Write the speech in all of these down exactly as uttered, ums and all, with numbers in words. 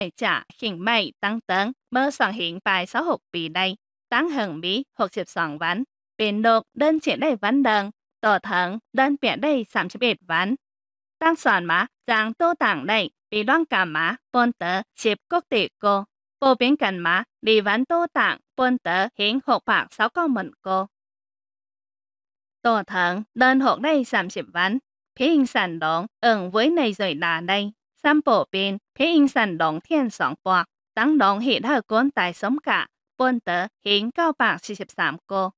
trả hình mày tăng tấn mơ soạn hiện bài sáu hộp bì đây tăng hừng bí hộp chịp soạn ván biển đột đơn triển đây ván đơn tổ thận đơn biển đây sạm chịp biệt ván tăng soạn má giang tô tảng đây bị đoan cả má bôn tớ chịp cốc tỷ cô bộ biến cần má đi ván tô tảng bôn tớ hiện hộp bạc sáu con mận cô tổ thận đơn hộp đây sạm chịp ván phía hình sản động ẩn với này rồi đà đây三bộ邊phía hình sản động thiên sóng bạc tăng động hiện hợp cuốn tài sống cả bôn tớ hiện cao bạc四十三個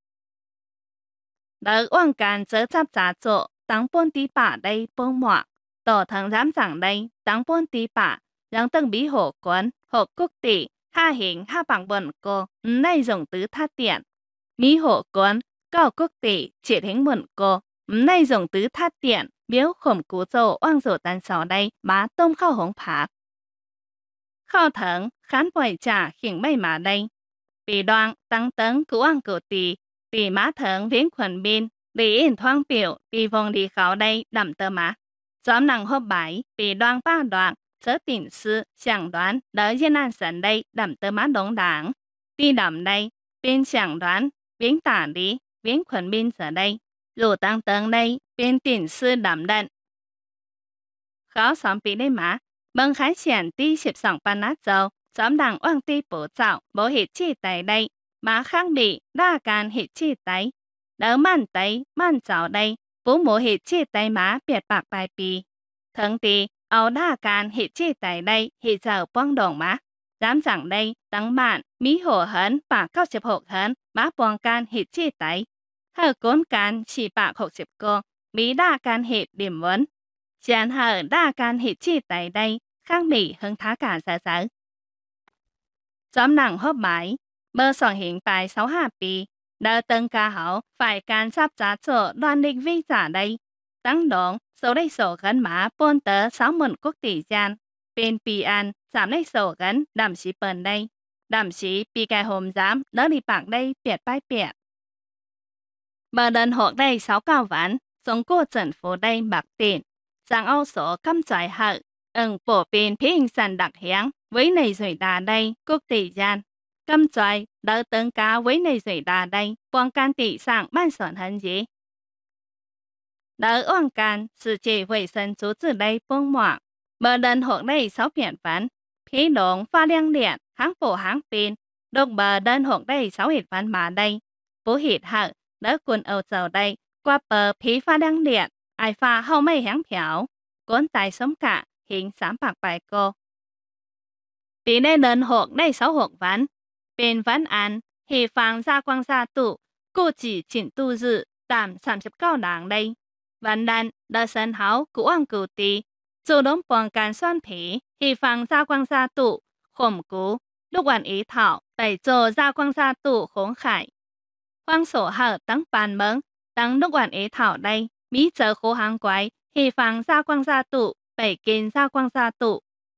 đỡ oan can chớ chắp giá chỗ tăng bôn tí bả đây bôn mọa tổ thằng giám giảng đây tăng bôn tí bả rằng tân bí hộ cuốn hộ quốc tỷ ha hiện ha bằng bẩn cô nay dùng tứ tha tiện mỹ hộ cuốn cao quốc tỷ chỉ hình bẩn cô nay dùng tứ tha tiện biếu khổng cú dầu oan dầu tan sáu đây má tôm khao hống phạc khao thắng khán bòi trả hình may má đây bị đoan tăng tấn cứu oan cửu tỷ tỷ má thắng viếng khuẩn bên để in thoáng biểu bị vòng đi khảo đây đậm tơ má gióm năng hộp bảy bị đoan ba đoạn chớ tỉnh sư chẳng đoán đỡ yên an sẵn đây đậm tơ má đống đảng đi đậm đây bên chẳng đoán viếng tả đi viếng khuẩn bên giờ đây dù tăng tấn đây bên tỉnh sư đậm đận khảo xóm bị đây má bằng khái triển đi xịp sòng ban nát dầu gióm đảng oan ti bố dạo bố hịt chi tại đây má khác bị đa can hịt chi tay đỡ man tay man dạo đây bố mổ hịt chi tay má biệt bạc bài bì thắng tì áo đa can hịt chi tại đây hịt dạo bong đồng má dám rằng đây tăng bạn mỹ hổ hấn bà cao chịp hộp hấn má bong can hịt chi tay hờ cốn can chỉ bạc hộp chịp cô mỹ đa can hịt điểm vấn chán hờ đa can hịt chi tại đây khác bị hứng thá cả giả giả gióm nặng hộp bái bơ soạn hiện bài sáu hạ bì đỡ tân ca hậu phải can sắp giá chỗ đoàn định vi giả đây tăng động số đây sổ gắn má bôn tớ sáu mận quốc tỷ gian bên bì an giảm đây sổ gắn đàm sĩ bần đây đàm sĩ bì cài hồm giám đỡ đi bạc đây biệt bái biệt bờ đơn hộ đây sáu cao ván giống cô trần phố đây bạc tiền giang âu số căm trái hợ ẩn bổ bên phía hình sản đặc hiáng với này rồi đà đây quốc tỷ gian căm trái đỡ tấn cá với này rồi đà đây bong can tỷ sang ban soạn hấn gì đỡ oan can sự chỉ vệ sinh chú từ đây bông mọa bờ đơn hộ đây sáu biển ván phía đống pha liang liệt hãng bổ hãng pin độc bờ đơn hộ đây sáu hịt ván mà đây bố hịt hợ đỡ quân âu dầu đây qua bờ phía pha liang liệt ai pha hậu mây hãng phiểu cuốn tài sống cả hiện sám bạc bài cô bị đây đơn hộ đây sáu hộ ván bên ván an hì phang gia quang gia tụ cô chỉ chỉnh tu dự tạm sám chập cao đảng đây ván đàn đỡ sân háo của ông cửu tì chủ động bong can xoan phí hì phang gia quang gia tụ khổng cú lúc quản ý thảo bảy chỗ gia quang gia tụ khống khải quang sổ hở tăng bàn mớng tăng lúc quản ý thảo đây mỹ giờ khố hàng quái hì phang gia quang gia tụ bảy kinh gia quang gia tụ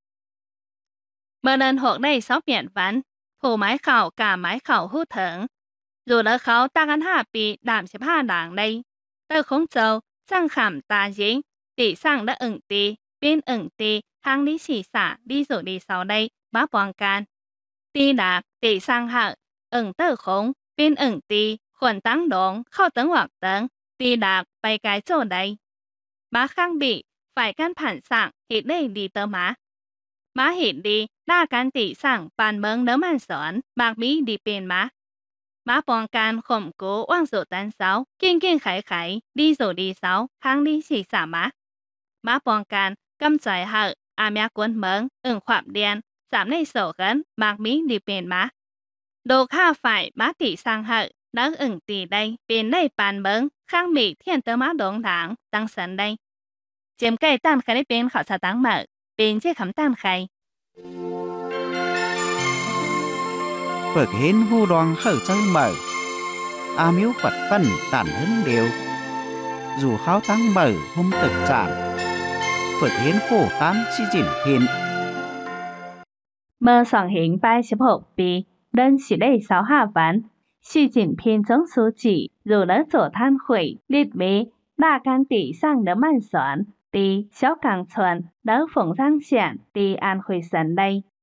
bờ đơn hộ đây sáu biển ván phủ mái khảo cả mái khảo hút thưởng dù đỡ khảo ta gắn hạ bị đảm xếp hạ đảng đây tơ không châu sang khảm ta dính tỷ sang đã ẩn tì bên ẩn tì hàng lý chỉ xả đi rồi đi sau đây bá bong can tì đạc tỷ sang hạ ẩn tơ khống bên ẩn tì khuẩn tăng đống khâu tấn hoặc tấn tì đạc bay cái chỗ đây bá khang bị phải can phản sạng hít đây đi tơ má má hít đi đa can tỷ sang bàn mớng nớ man sỏn bạc mỹ đi bên má má bong can khổng cố oan dụ tan sáu kinh kinh khải khải đi rồi đi sáu hàng đi chỉ xả má má bong can căm trái hợ à mẹ cuốn mớng ửng khoạm đen giảm này sổ gắn bạc mỹ đi bên má đồ kha phải má tỷ sang hợ đã ửng tỷ đây bên đây bàn mớng khang mỹ thiên tơ má đống đảng tăng sẵn đây chiếm cây tan khai bên khảo sát tăng mở bên chế khám tan khai Phật hến hô đoan khởi chân mở A miếu Phật phân tản hấn đều dù kháo tăng mở hôm thực trạng Phật hến khổ tám chi chỉnh hiện mơ soạn hiện bài xếp hộp bì đơn chỉ đây sáu hạ ván chi chỉnh phiên chống số chỉ dù đỡ chỗ than khủy liệt bế đa can tỷ sang đỡ man soạn tỷ xéo càng chuẩn đỡ phổng răng xiển tỷ an khủy sẵn đây